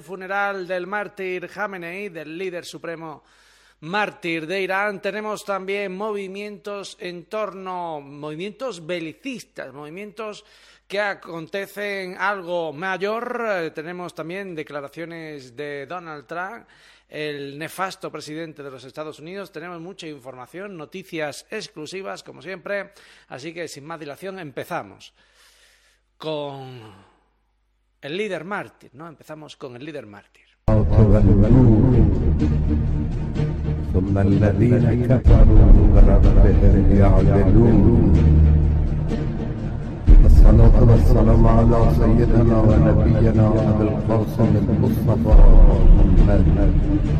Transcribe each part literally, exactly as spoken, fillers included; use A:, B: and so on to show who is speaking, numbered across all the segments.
A: funeral del mártir Jamenei, del líder supremo mártir de Irán. Tenemos también movimientos en torno, movimientos belicistas, movimientos que acontecen algo mayor. Eh, tenemos también declaraciones de Donald Trump, el nefasto presidente de los Estados Unidos. Tenemos mucha información, noticias exclusivas, como siempre. Así que, sin más dilación, empezamos con el líder mártir, ¿no? Empezamos con el líder mártir.
B: ثم الذين كفروا بربهم يعدلون الصلاة والسلام على سيدنا ونبينا أبي القاسم المصطفى محمد.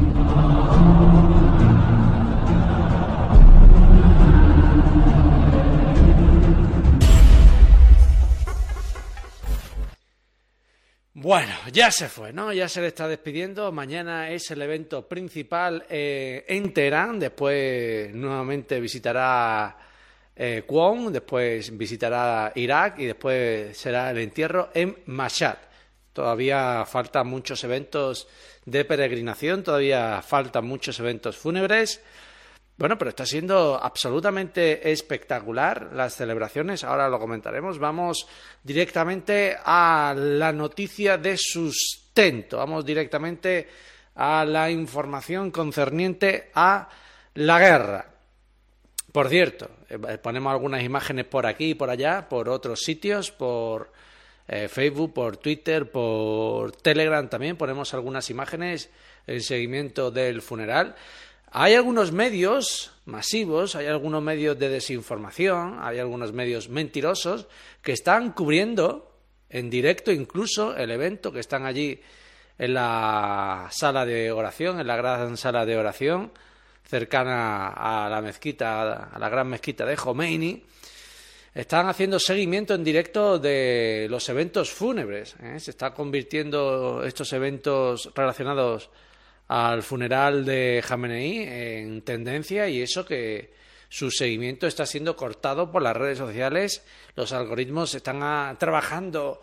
A: Bueno, ya se fue, ¿no? Ya se le está despidiendo. Mañana es el evento principal eh, en Teherán. Después nuevamente visitará eh, Qom, después visitará Irak y después será el entierro en Mashhad. Todavía faltan muchos eventos de peregrinación, todavía faltan muchos eventos fúnebres. Bueno, pero está siendo absolutamente espectacular las celebraciones, ahora lo comentaremos. Vamos directamente a la noticia de sustento, vamos directamente a la información concerniente a la guerra. Por cierto, eh, ponemos algunas imágenes por aquí y por allá, por otros sitios, por eh, Facebook, por Twitter, por Telegram también ponemos algunas imágenes en seguimiento del funeral. Hay algunos medios masivos, hay algunos medios de desinformación, hay algunos medios mentirosos que están cubriendo en directo incluso el evento, que están allí en la sala de oración, en la gran sala de oración cercana a la mezquita, a la gran mezquita de Jomeini. Están haciendo seguimiento en directo de los eventos fúnebres, ¿eh? Se está convirtiendo estos eventos relacionados al funeral de Jamenei en tendencia, y eso que su seguimiento está siendo cortado por las redes sociales. Los algoritmos están a, trabajando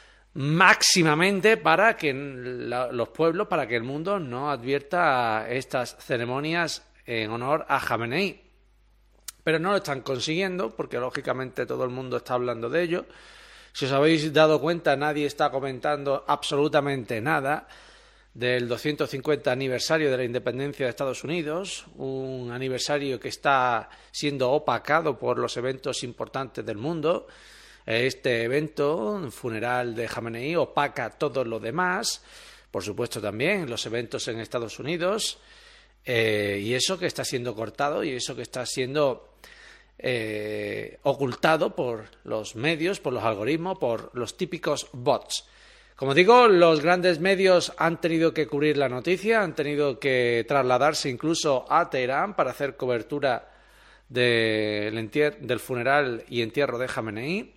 A: máximamente para que la, los pueblos, para que el mundo no advierta estas ceremonias en honor a Jamenei. Pero no lo están consiguiendo porque lógicamente todo el mundo está hablando de ello. Si os habéis dado cuenta, nadie está comentando absolutamente nada del doscientos cincuenta aniversario de la independencia de Estados Unidos, un aniversario que está siendo opacado por los eventos importantes del mundo. Este evento, el funeral de Jamenei, opaca todo lo demás, por supuesto también los eventos en Estados Unidos, eh, y eso que está siendo cortado y eso que está siendo eh, ocultado por los medios, por los algoritmos, por los típicos bots. Como digo, los grandes medios han tenido que cubrir la noticia, han tenido que trasladarse incluso a Teherán para hacer cobertura de, del funeral y entierro de Jamenei.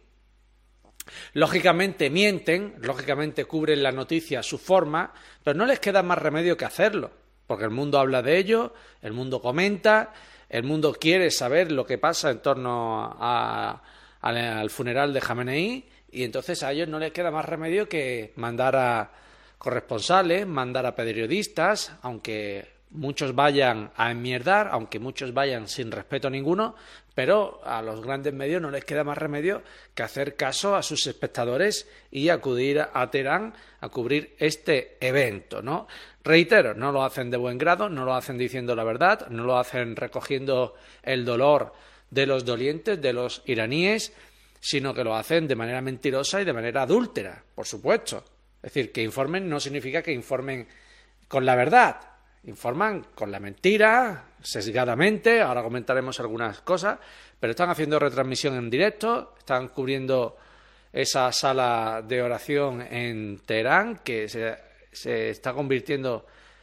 A: Lógicamente mienten, lógicamente cubren la noticia a su forma, pero no les queda más remedio que hacerlo, porque el mundo habla de ello, el mundo comenta, el mundo quiere saber lo que pasa en torno a, a, al funeral de Jamenei. Y entonces a ellos no les queda más remedio que mandar a corresponsales, mandar a periodistas, aunque muchos vayan a enmierdar, aunque muchos vayan sin respeto ninguno, pero a los grandes medios no les queda más remedio que hacer caso a sus espectadores y acudir a Teherán a cubrir este evento, ¿no? Reitero, no lo hacen de buen grado, no lo hacen diciendo la verdad, no lo hacen recogiendo el dolor de los dolientes, de los iraníes, sino que lo hacen de manera mentirosa y de manera adúltera, por supuesto. Es decir, que informen no significa que informen con la verdad, informan con la mentira, sesgadamente. Ahora comentaremos algunas cosas, pero están haciendo retransmisión en directo, están cubriendo esa sala de oración en Teherán, que se, se está convirtiendo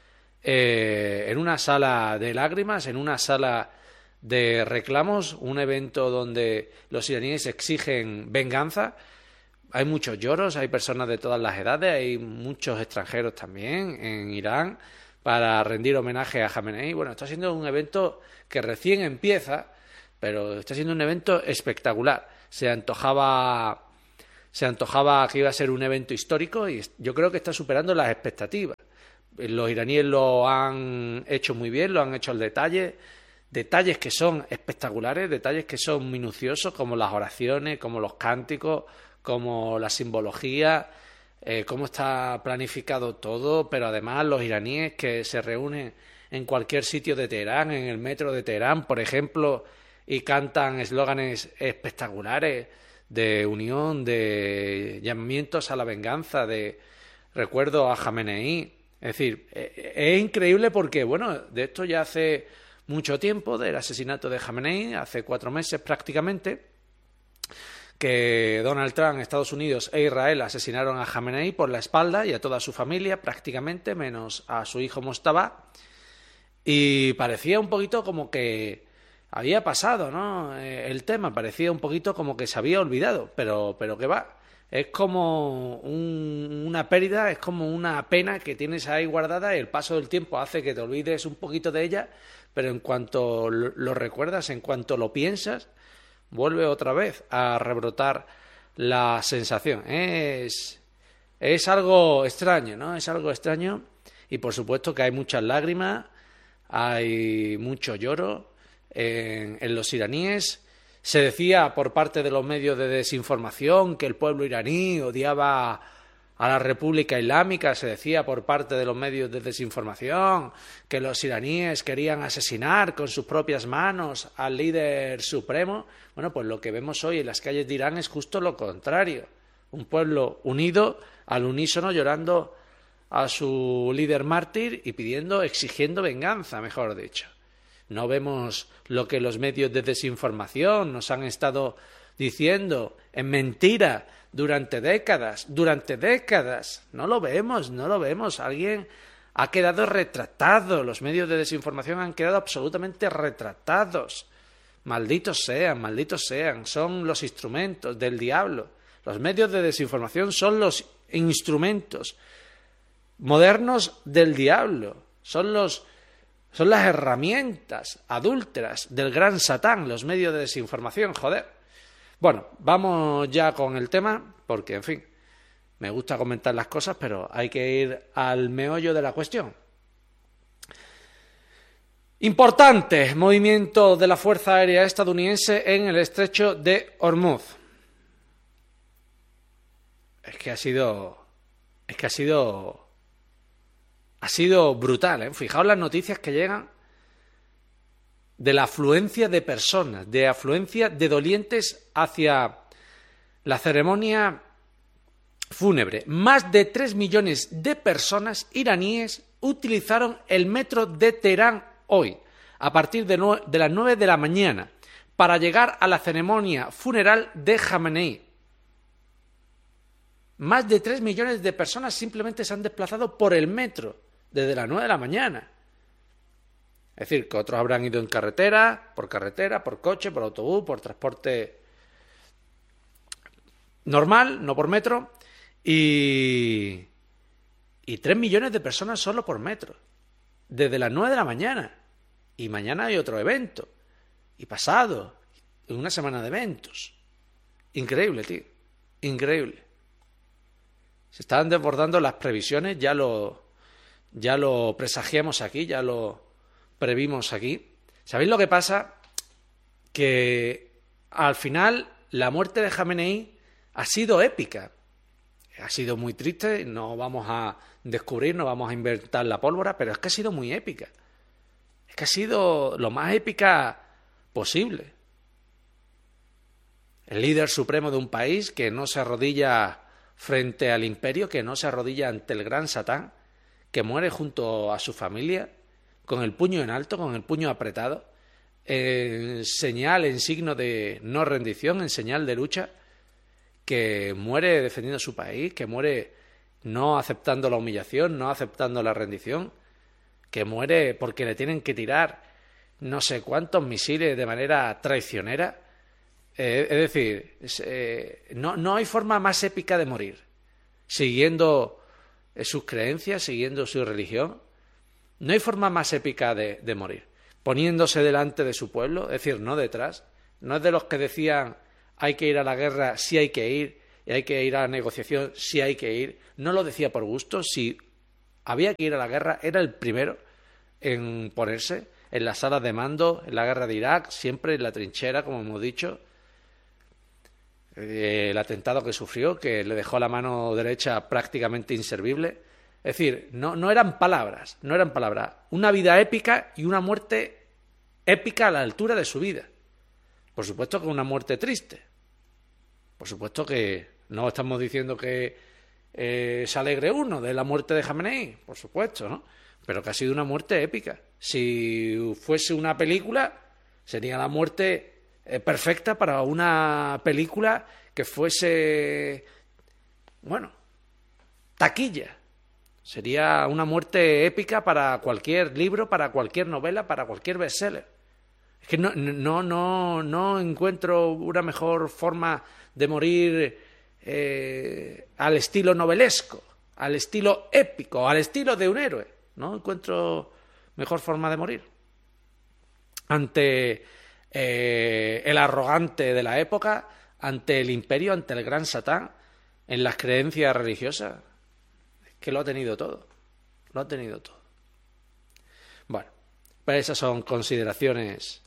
A: eh, en una sala de lágrimas, en una sala de reclamos, un evento donde los iraníes exigen venganza. Hay muchos lloros, hay personas de todas las edades, hay muchos extranjeros también en Irán para rendir homenaje a Jamenei. Bueno, está siendo un evento que recién empieza, pero está siendo un evento espectacular. Se antojaba se antojaba que iba a ser un evento histórico y yo creo que está superando las expectativas. Los iraníes lo han hecho muy bien, lo han hecho al detalle, detalles que son espectaculares, detalles que son minuciosos, como las oraciones, como los cánticos, como la simbología, eh, cómo está planificado todo, pero además los iraníes que se reúnen en cualquier sitio de Teherán, en el metro de Teherán, por ejemplo, y cantan eslóganes espectaculares de unión, de llamamientos a la venganza, de recuerdo a Jamenei. Es decir, es increíble porque, bueno, de esto ya hace mucho tiempo, del asesinato de Jamenei, hace cuatro meses prácticamente, que Donald Trump, Estados Unidos e Israel asesinaron a Jamenei por la espalda y a toda su familia prácticamente, menos a su hijo Mojtaba, y parecía un poquito como que había pasado, ¿no? El tema parecía un poquito como que se había olvidado, pero, pero que va. Es como un, una pérdida, es como una pena que tienes ahí guardada y el paso del tiempo hace que te olvides un poquito de ella, pero en cuanto lo, lo recuerdas, en cuanto lo piensas, vuelve otra vez a rebrotar la sensación. Es, es algo extraño, ¿no? Es algo extraño y por supuesto que hay muchas lágrimas, hay mucho lloro en, en los iraníes. Se decía por parte de los medios de desinformación que el pueblo iraní odiaba a la República Islámica, se decía por parte de los medios de desinformación que los iraníes querían asesinar con sus propias manos al líder supremo. Bueno, pues lo que vemos hoy en las calles de Irán es justo lo contrario. Un pueblo unido, al unísono, llorando a su líder mártir y pidiendo, exigiendo venganza, mejor dicho. No vemos lo que los medios de desinformación nos han estado diciendo en mentira durante décadas, durante décadas. No lo vemos, no lo vemos. Alguien ha quedado retratado. Los medios de desinformación han quedado absolutamente retratados. Malditos sean, malditos sean. Son los instrumentos del diablo. Los medios de desinformación son los instrumentos modernos del diablo. Son los Son las herramientas adúlteras del gran Satán, los medios de desinformación, joder. Bueno, vamos ya con el tema, porque, en fin, me gusta comentar las cosas, pero hay que ir al meollo de la cuestión. Importante movimiento de la Fuerza Aérea estadounidense en el estrecho de Hormuz. Es que ha sido... Es que ha sido... Ha sido brutal, ¿eh? Fijaos las noticias que llegan de la afluencia de personas, de afluencia de dolientes hacia la ceremonia fúnebre. Más de tres millones de personas iraníes utilizaron el metro de Teherán hoy, a partir de, no, de las nueve de la mañana, para llegar a la ceremonia funeral de Jamenei. Más de tres millones de personas simplemente se han desplazado por el metro desde las nueve de la mañana. Es decir, que otros habrán ido en carretera, por carretera, por coche, por autobús, por transporte normal, no por metro, y, y tres millones de personas solo por metro, desde las nueve de la mañana. Y mañana hay otro evento, y pasado, una semana de eventos. Increíble, tío, increíble. Se estaban desbordando las previsiones, ya lo, ya lo presagiamos aquí, ya lo previmos aquí. ¿Sabéis lo que pasa? Que al final la muerte de Jamenei ha sido épica. Ha sido muy triste, no vamos a descubrir, no vamos a inventar la pólvora, pero es que ha sido muy épica. Es que ha sido lo más épica posible. El líder supremo de un país que no se arrodilla frente al imperio, que no se arrodilla ante el gran Satán, que muere junto a su familia, con el puño en alto, con el puño apretado, en señal, en signo de no rendición, en señal de lucha, que muere defendiendo su país, que muere no aceptando la humillación, no aceptando la rendición, que muere porque le tienen que tirar no sé cuántos misiles de manera traicionera. Eh, es decir, es, eh, no, no hay forma más épica de morir, siguiendo eh, sus creencias, siguiendo su religión. No hay forma más épica de, de morir, poniéndose delante de su pueblo, es decir, no detrás. No es de los que decían hay que ir a la guerra, sí hay que ir, y hay que ir a la negociación si hay que ir. No lo decía por gusto. Si había que ir a la guerra, era el primero en ponerse en las salas de mando, en la guerra de Irak, siempre en la trinchera, como hemos dicho. Eh, el atentado que sufrió, que le dejó la mano derecha prácticamente inservible. Es decir, no, no eran palabras, no eran palabras. Una vida épica y una muerte épica a la altura de su vida. Por supuesto que una muerte triste. Por supuesto que no estamos diciendo que eh, se alegre uno de la muerte de Jamenei, por supuesto, ¿no? Pero que ha sido una muerte épica. Si fuese una película, sería la muerte eh, perfecta para una película que fuese, bueno, taquilla. Sería una muerte épica para cualquier libro, para cualquier novela, para cualquier bestseller. Es que no, no, no, no encuentro una mejor forma de morir eh, al estilo novelesco, al estilo épico, al estilo de un héroe. No encuentro mejor forma de morir. Ante eh, el arrogante de la época, ante el imperio, ante el gran Satán, en las creencias religiosas. Que lo ha tenido todo, lo ha tenido todo. Bueno, pues esas son consideraciones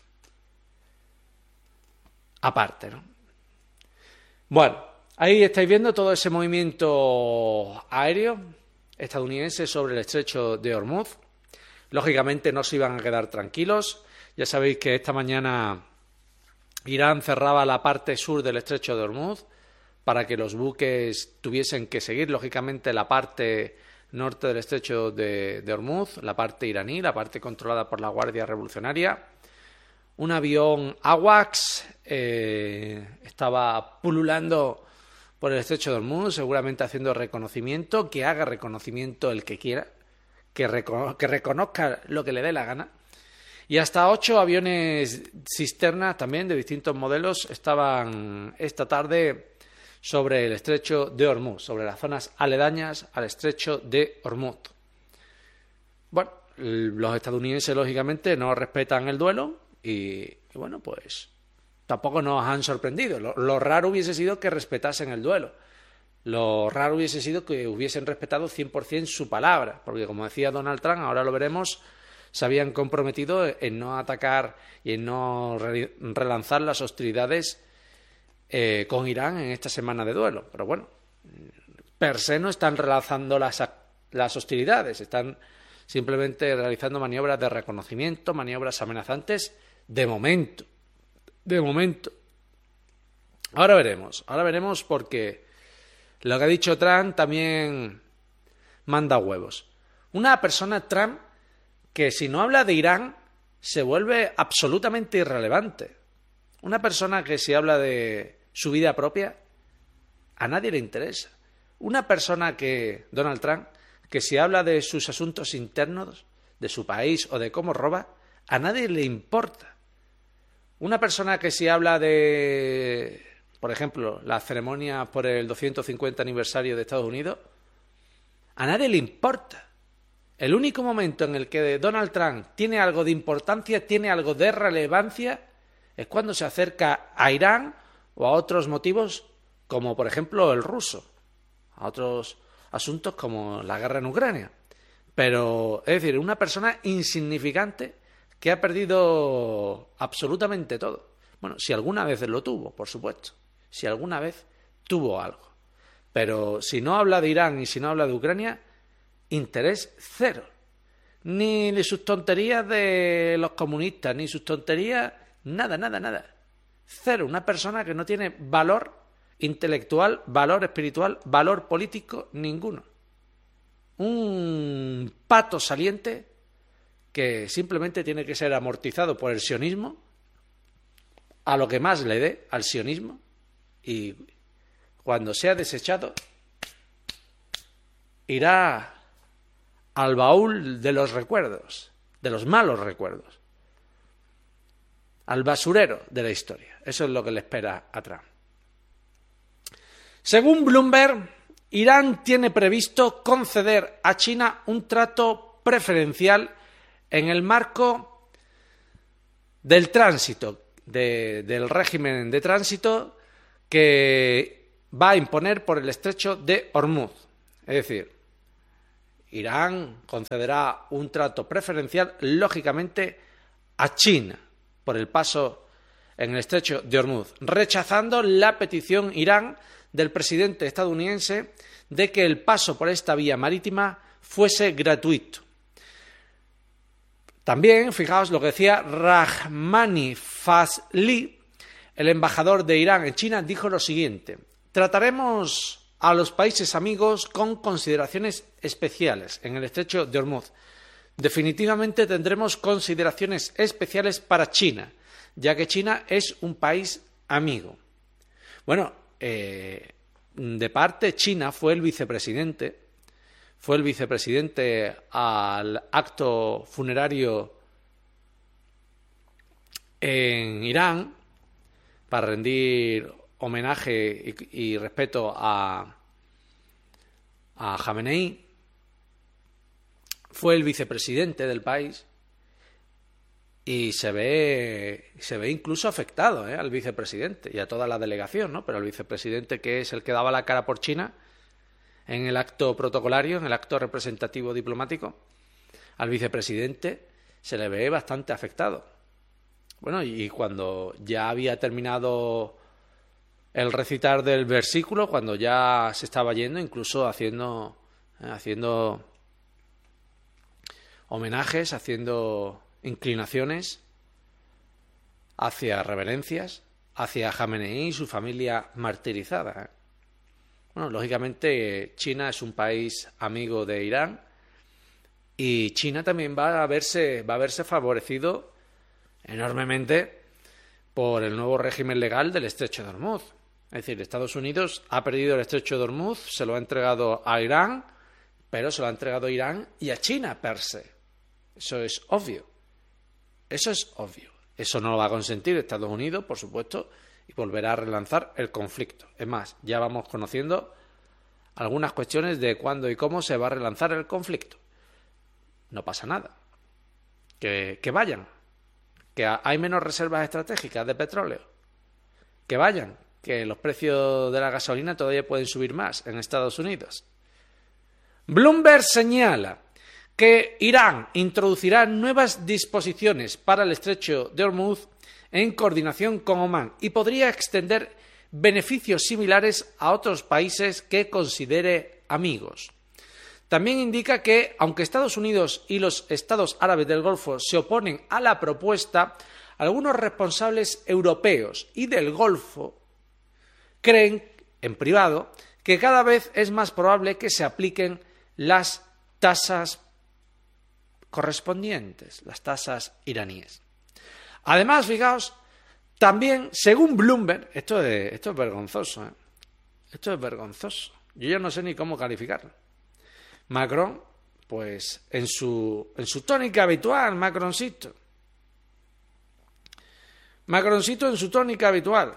A: aparte, ¿no? Bueno, ahí estáis viendo todo ese movimiento aéreo estadounidense sobre el estrecho de Hormuz. Lógicamente no se iban a quedar tranquilos. Ya sabéis que esta mañana Irán cerraba la parte sur del estrecho de Hormuz para que los buques tuviesen que seguir, lógicamente, la parte norte del estrecho de, de Hormuz, la parte iraní, la parte controlada por la Guardia Revolucionaria. Un avión AWACS eh, estaba pululando por el estrecho de Hormuz, seguramente haciendo reconocimiento, que haga reconocimiento el que quiera, que, reco- que reconozca lo que le dé la gana. Y hasta ocho aviones cisterna, también de distintos modelos, estaban esta tarde sobre el estrecho de Hormuz, sobre las zonas aledañas al estrecho de Hormuz. Bueno, los estadounidenses lógicamente no respetan el duelo y, y bueno, pues tampoco nos han sorprendido. Lo, lo raro hubiese sido que respetasen el duelo. Lo raro hubiese sido que hubiesen respetado cien por ciento su palabra, porque como decía Donald Trump, ahora lo veremos, se habían comprometido en no atacar y en no re- relanzar las hostilidades Eh, con Irán en esta semana de duelo. Pero bueno, per se no están relanzando las, las hostilidades, están simplemente realizando maniobras de reconocimiento, maniobras amenazantes, de momento, de momento. Ahora veremos, ahora veremos porque lo que ha dicho Trump también manda huevos. Una persona, Trump, que si no habla de Irán se vuelve absolutamente irrelevante. Una persona que si habla de su vida propia, a nadie le interesa. Una persona que, Donald Trump, que si habla de sus asuntos internos, de su país o de cómo roba, a nadie le importa. Una persona que si habla de, por ejemplo, la ceremonia por el doscientos cincuenta aniversario de Estados Unidos, a nadie le importa. El único momento en el que Donald Trump tiene algo de importancia, tiene algo de relevancia, es cuando se acerca a Irán o a otros motivos como, por ejemplo, el ruso, a otros asuntos como la guerra en Ucrania. Pero, es decir, una persona insignificante que ha perdido absolutamente todo. Bueno, si alguna vez lo tuvo, por supuesto, si alguna vez tuvo algo. Pero si no habla de Irán y si no habla de Ucrania, interés cero. Ni de sus tonterías de los comunistas, ni sus tonterías, nada, nada, nada. Cero, una persona que no tiene valor intelectual, valor espiritual, valor político, ninguno. Un pato saliente que simplemente tiene que ser amortizado por el sionismo, a lo que más le dé al sionismo, y cuando sea desechado, irá al baúl de los recuerdos, de los malos recuerdos, al basurero de la historia. Eso es lo que le espera a Trump. Según Bloomberg, Irán tiene previsto conceder a China un trato preferencial en el marco del tránsito, de, del régimen de tránsito que va a imponer por el estrecho de Hormuz. Es decir, Irán concederá un trato preferencial, lógicamente, a China por el paso en el estrecho de Hormuz, rechazando la petición Irán del presidente estadounidense de que el paso por esta vía marítima fuese gratuito. También, fijaos lo que decía Rahmani Fazli, el embajador de Irán en China, dijo lo siguiente: trataremos a los países amigos con consideraciones especiales en el estrecho de Hormuz. Definitivamente tendremos consideraciones especiales para China, ya que China es un país amigo. Bueno, eh, de parte China fue el vicepresidente, fue el vicepresidente al acto funerario en Irán para rendir homenaje y, y respeto a, a Jamenei. Fue el vicepresidente del país y se ve, se ve incluso afectado, ¿eh? al vicepresidente y a toda la delegación, ¿no? Pero al vicepresidente, que es el que daba la cara por China en el acto protocolario, en el acto representativo diplomático, al vicepresidente se le ve bastante afectado. Bueno, y cuando ya había terminado el recitar del versículo, cuando ya se estaba yendo, incluso haciendo, eh, haciendo homenajes, haciendo inclinaciones hacia reverencias, hacia Jamenei y su familia martirizada, ¿eh? Bueno, lógicamente China es un país amigo de Irán y China también va a verse, va a verse favorecido enormemente por el nuevo régimen legal del estrecho de Hormuz. Es decir, Estados Unidos ha perdido el estrecho de Hormuz, se lo ha entregado a Irán, pero se lo ha entregado a Irán y a China per se. Eso es obvio. Eso es obvio. Eso no lo va a consentir Estados Unidos, por supuesto, y volverá a relanzar el conflicto. Es más, ya vamos conociendo algunas cuestiones de cuándo y cómo se va a relanzar el conflicto. No pasa nada. Que, que vayan. Que hay menos reservas estratégicas de petróleo. Que vayan. Que los precios de la gasolina todavía pueden subir más en Estados Unidos. Bloomberg señala que Irán introducirá nuevas disposiciones para el estrecho de Hormuz en coordinación con Omán y podría extender beneficios similares a otros países que considere amigos. También indica que, aunque Estados Unidos y los estados árabes del Golfo se oponen a la propuesta, algunos responsables europeos y del Golfo creen, en privado, que cada vez es más probable que se apliquen las tasas correspondientes, las tasas iraníes. Además, fijaos, también, según Bloomberg, esto es, esto es vergonzoso, ¿eh? Esto es vergonzoso. Yo ya no sé ni cómo calificarlo. Macron, pues en su, en su tónica habitual, Macroncito. Macroncito en su tónica habitual.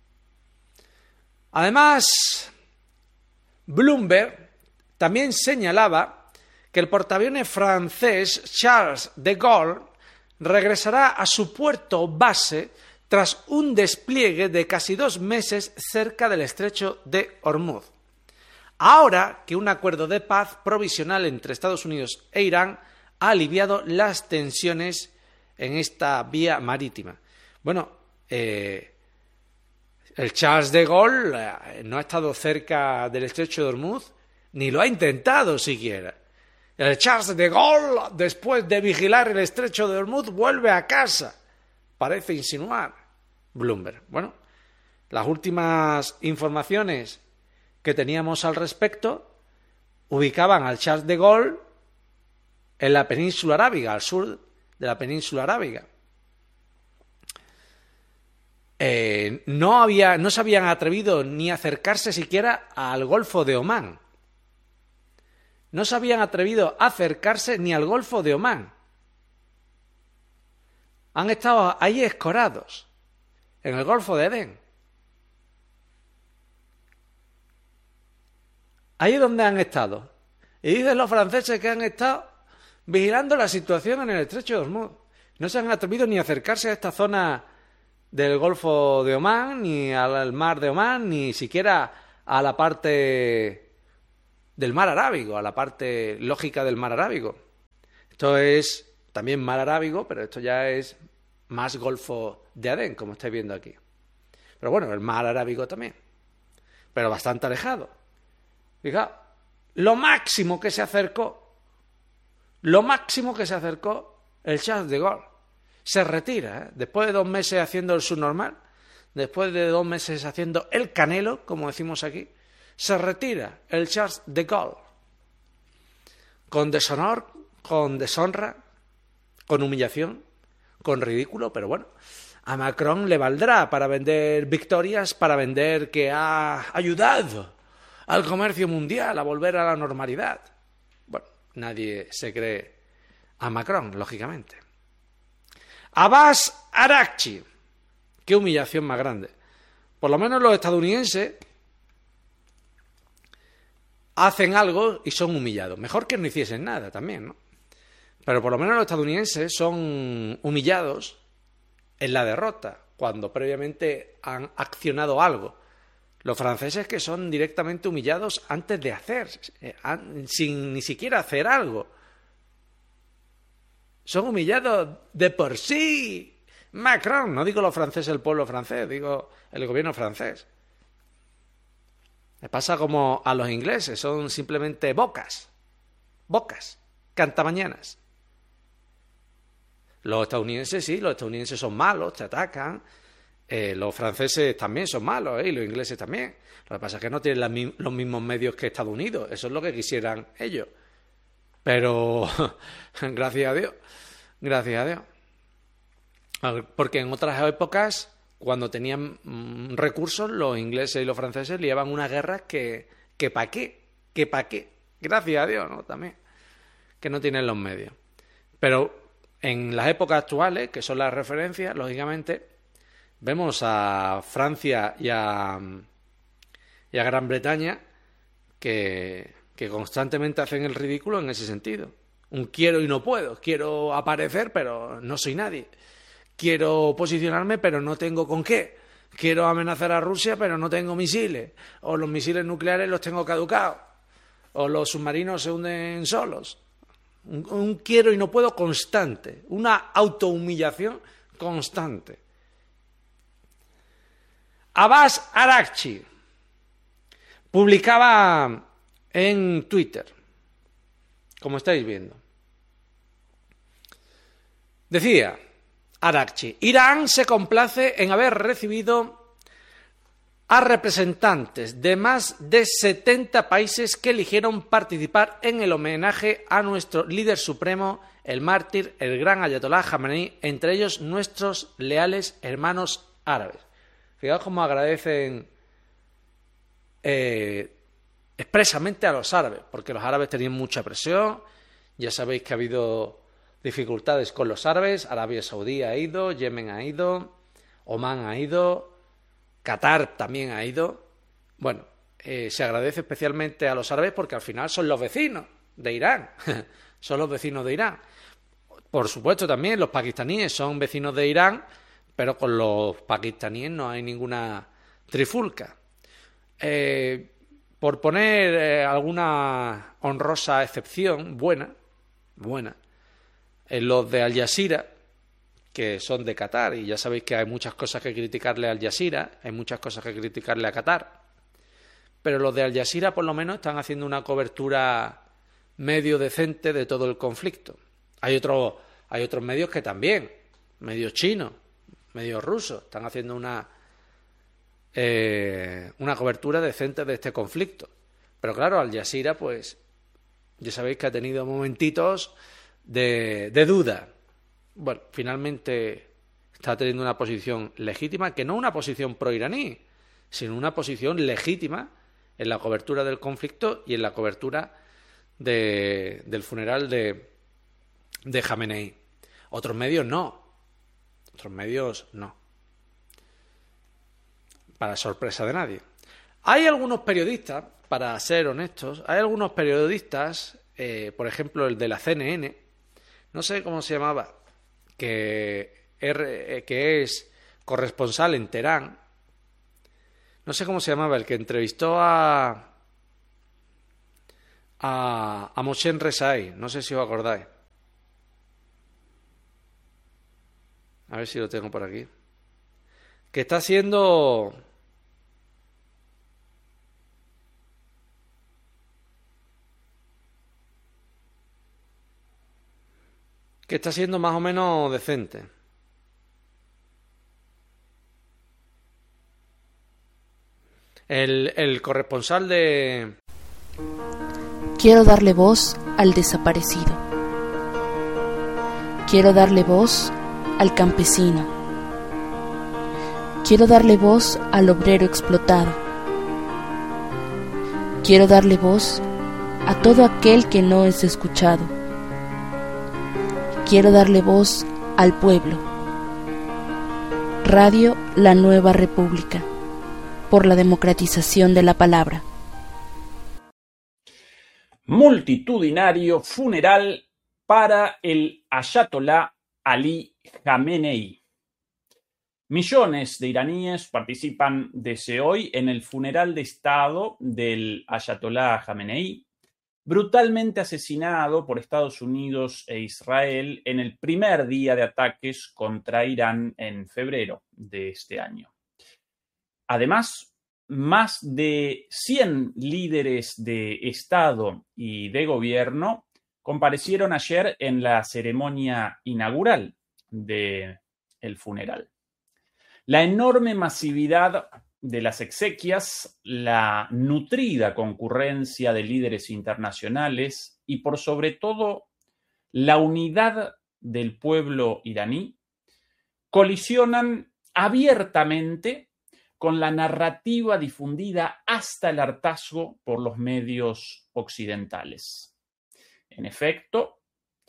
A: Además, Bloomberg también señalaba que el portaaviones francés Charles de Gaulle regresará a su puerto base tras un despliegue de casi dos meses cerca del estrecho de Hormuz. Ahora que un acuerdo de paz provisional entre Estados Unidos e Irán ha aliviado las tensiones en esta vía marítima. Bueno, eh, el Charles de Gaulle eh, no ha estado cerca del estrecho de Hormuz, ni lo ha intentado siquiera. El Charles de Gaulle, después de vigilar el estrecho de Hormuz, vuelve a casa, parece insinuar Bloomberg. Bueno, las últimas informaciones que teníamos al respecto ubicaban al Charles de Gaulle en la península arábiga, al sur de la península arábiga. Eh, no, había, no se habían atrevido ni a acercarse siquiera al Golfo de Omán. No se habían atrevido a acercarse ni al Golfo de Omán. Han estado ahí escorados, en el Golfo de Edén. Ahí es donde han estado. Y dicen los franceses que han estado vigilando la situación en el estrecho de Hormuz. No se han atrevido ni a acercarse a esta zona del Golfo de Omán, ni al mar de Omán, ni siquiera a la parte del mar Arábigo, a la parte lógica del mar Arábigo. Esto es también mar Arábigo, pero esto ya es más Golfo de Adén, como estáis viendo aquí. Pero bueno, el mar Arábigo también, pero bastante alejado. Fijaos, lo máximo que se acercó, lo máximo que se acercó el Charles de Gaulle. Se retira, ¿eh? Después de dos meses haciendo el subnormal, después de dos meses haciendo el Canelo, como decimos aquí, se retira el Charles de Gaulle. Con deshonor, con deshonra, con humillación, con ridículo, pero bueno, a Macron le valdrá para vender victorias, para vender que ha ayudado al comercio mundial a volver a la normalidad. Bueno, nadie se cree a Macron, lógicamente. Abbas Araghchi. Qué humillación más grande. Por lo menos los estadounidenses hacen algo y son humillados. Mejor que no hiciesen nada también, ¿no? Pero por lo menos los estadounidenses son humillados en la derrota, cuando previamente han accionado algo. Los franceses que son directamente humillados antes de hacer, sin ni siquiera hacer algo. Son humillados de por sí. Macron, no digo los franceses, el pueblo francés, digo el gobierno francés. Me pasa como a los ingleses, son simplemente bocas, bocas, cantamañanas. Los estadounidenses sí, los estadounidenses son malos, te atacan. Eh, los franceses también son malos, ¿eh? Y los ingleses también. Lo que pasa es que no tienen la, los mismos medios que Estados Unidos. Eso es lo que quisieran ellos. Pero, gracias a Dios, gracias a Dios. Porque en otras épocas, cuando tenían mmm, recursos, los ingleses y los franceses liaban unas guerras que, que pa' qué, que pa' qué. Gracias a Dios, ¿no? También, que no tienen los medios. Pero en las épocas actuales, que son las referencias, lógicamente, vemos a Francia y a, y a Gran Bretaña que, que constantemente hacen el ridículo en ese sentido. Un quiero y no puedo. Quiero aparecer, pero no soy nadie. Quiero posicionarme, pero no tengo con qué. Quiero amenazar a Rusia, pero no tengo misiles. O los misiles nucleares los tengo caducados. O los submarinos se hunden solos. Un, un quiero y no puedo constante. Una autohumillación constante. Abbas Araghchi publicaba en Twitter, como estáis viendo. Decía Araghchi: Irán se complace en haber recibido a representantes de más de setenta países que eligieron participar en el homenaje a nuestro líder supremo, el mártir, el gran Ayatolá Jamenei, entre ellos nuestros leales hermanos árabes. Fijaos cómo agradecen eh, expresamente a los árabes, porque los árabes tenían mucha presión. Ya sabéis que ha habido dificultades con los árabes. Arabia Saudí ha ido, Yemen ha ido, Omán ha ido, Qatar también ha ido. Bueno, eh, se agradece especialmente a los árabes porque al final son los vecinos de Irán. Son los vecinos de Irán. Por supuesto también los pakistaníes son vecinos de Irán, pero con los pakistaníes no hay ninguna trifulca. Eh, por poner eh, alguna honrosa excepción, buena, buena, en los de Al Jazeera, que son de Qatar, y ya sabéis que hay muchas cosas que criticarle a Al Jazeera, hay muchas cosas que criticarle a Qatar, pero los de Al Jazeera por lo menos están haciendo una cobertura medio decente de todo el conflicto. Hay otros, hay otros medios que también, medios chinos, medios rusos, están haciendo una eh, una cobertura decente de este conflicto. Pero claro, Al Jazeera, pues, ya sabéis que ha tenido momentitos de, de duda. Bueno, finalmente está teniendo una posición legítima, que no una posición pro-iraní, sino una posición legítima en la cobertura del conflicto y en la cobertura de, del funeral de, de Jamenei. Otros medios no. Otros medios no. Para sorpresa de nadie. Hay algunos periodistas, para ser honestos, hay algunos periodistas, eh, por ejemplo el de la C N N, no sé cómo se llamaba, que, er, que es corresponsal en Teherán. No sé cómo se llamaba, el que entrevistó a... A, a Moshe Rezai. No sé si os acordáis. A ver si lo tengo por aquí. Que está haciendo... Que está siendo más o menos decente. El, el corresponsal de...
C: Quiero darle voz al desaparecido. Quiero darle voz al campesino. Quiero darle voz al obrero explotado. Quiero darle voz a todo aquel que no es escuchado. Quiero darle voz al pueblo. Radio La Nueva República, por la democratización de la palabra.
D: Multitudinario funeral para el Ayatolá Ali Jamenei. Millones de iraníes participan desde hoy en el funeral de Estado del Ayatolá Jamenei, brutalmente asesinado por Estados Unidos e Israel en el primer día de ataques contra Irán en febrero de este año. Además, más de cien líderes de Estado y de gobierno comparecieron ayer en la ceremonia inaugural del funeral. La enorme masividad de las exequias, la nutrida concurrencia de líderes internacionales y, por sobre todo, la unidad del pueblo iraní colisionan abiertamente con la narrativa difundida hasta el hartazgo por los medios occidentales. En efecto,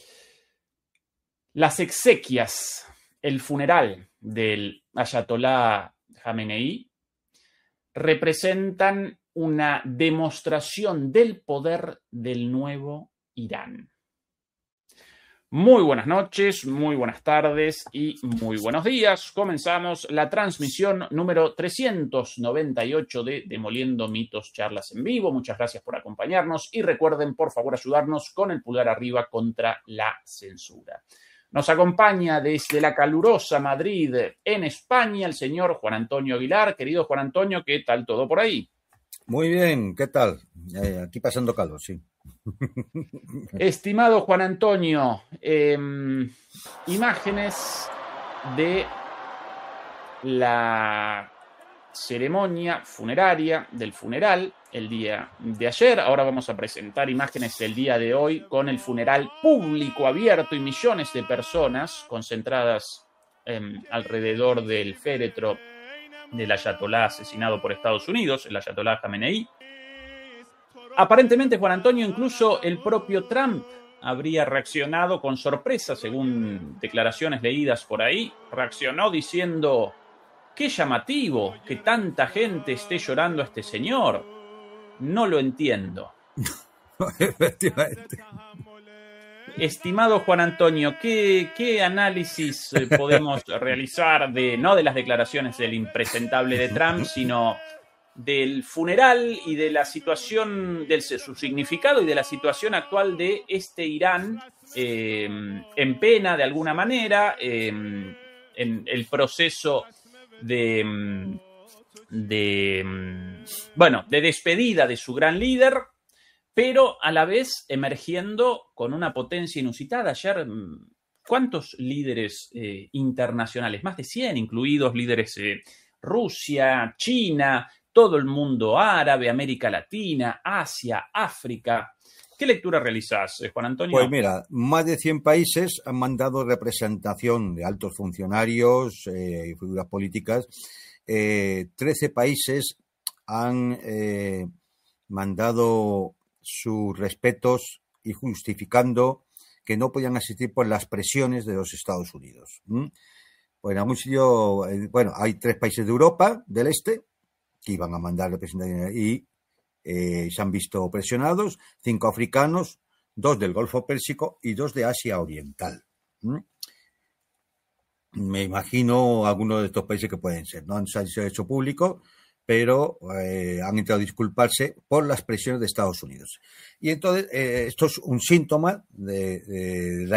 D: las exequias, el funeral del Ayatolá Jamenei, representan una demostración del poder del nuevo Irán. Muy buenas noches, muy buenas tardes y muy buenos días. Comenzamos la transmisión número trescientos noventa y ocho de Demoliendo Mitos, Charlas en Vivo. Muchas gracias por acompañarnos y recuerden, por favor, ayudarnos con el pulgar arriba contra la censura. Nos acompaña desde la calurosa Madrid, en España, el señor Juan Antonio Aguilar. Querido Juan Antonio, ¿qué tal todo por ahí?
E: Muy bien, ¿qué tal? Eh, aquí pasando calor, sí.
D: Estimado Juan Antonio, eh, imágenes de la ceremonia funeraria, del funeral, el día de ayer. Ahora vamos a presentar imágenes del día de hoy con el funeral público abierto y millones de personas concentradas eh, alrededor del féretro del ayatolá asesinado por Estados Unidos, el ayatolá Jamenei. Aparentemente, Juan Antonio, incluso el propio Trump habría reaccionado con sorpresa, según declaraciones leídas por ahí. Reaccionó diciendo: qué llamativo que tanta gente esté llorando a este señor. No lo entiendo.
E: Efectivamente.
D: Estimado Juan Antonio, ¿qué, qué análisis podemos realizar de, no de las declaraciones del impresentable de Trump, sino del funeral y de la situación, de su significado y de la situación actual de este Irán eh, en pena de alguna manera, eh, en el proceso de, de, bueno, de despedida de su gran líder, pero a la vez emergiendo con una potencia inusitada? Ayer, ¿cuántos líderes eh, internacionales? Más de cien, incluidos líderes eh, Rusia, China, todo el mundo árabe, América Latina, Asia, África. ¿Qué lectura realizás, Juan Antonio?
E: Pues mira, más de cien países han mandado representación de altos funcionarios eh, y figuras políticas. Eh, trece países han eh, mandado sus respetos y justificando que no podían asistir por las presiones de los Estados Unidos. ¿Mm? Bueno, algún sitio, eh, bueno, hay tres países de Europa del Este que iban a mandar representación y eh, se han visto presionados, cinco africanos, dos del Golfo Pérsico y dos de Asia Oriental. ¿Mm? Me imagino algunos de estos países que pueden ser, no han sido hecho público, pero eh, han entrado a disculparse por las presiones de Estados Unidos. Y entonces, eh, esto es un síntoma de, de la